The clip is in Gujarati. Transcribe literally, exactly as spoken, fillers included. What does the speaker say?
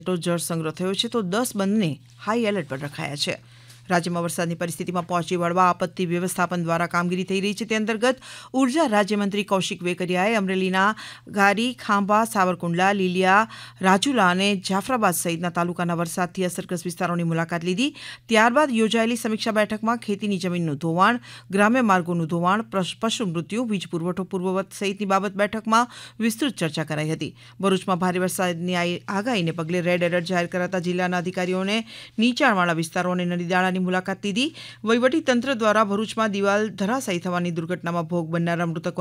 જળ સંગ્રહ થયો છે તો દસ બંધને હાઈ એલર્ટ પર રખાયા છે. રાજ્યમાં વરસાદની પરિસ્થિતિમાં પહોંચી વળવા આપત્તિ વ્યવસ્થાપન દ્વારા કામગીરી થઈ રહી છે. તે અંતર્ગત ઉર્જા રાજ્યમંત્રી કૌશિક વેકરિયાએ અમરેલીના ગારી, ખાંભા, સાવરકુંડલા, લીલિયા, રાજુલા અને જાફરાબાદ સહિતના તાલુકાના વરસાદથી અસરગ્રસ્ત વિસ્તારોની મુલાકાત લીધી. ત્યારબાદ યોજાયેલી સમીક્ષા બેઠકમાં ખેતીની જમીનનું ધોવાણ, ગ્રામ્ય માર્ગોનું ધોવાણ, પશુ મૃત્યુ, વીજ પુરવઠો પૂર્વવત સહિતની બાબત બેઠકમાં વિસ્તૃત ચર્ચા કરાઈ હતી. ભરૂચમાં ભારે વરસાદની આગાહીને પગલે રેડ એલર્ટ જાહેર કરાતા જિલ્લાના અધિકારીઓને નીચાણવાળા વિસ્તારો અને નદીદાળાની મુલાકાત લીધી. વહીવટી તંત્ર દ્વારા ભરૂચમાં દિવાલ ધરાશાયી થવાની દુર્ઘટનામાં ભોગ બનનારા મૃતકો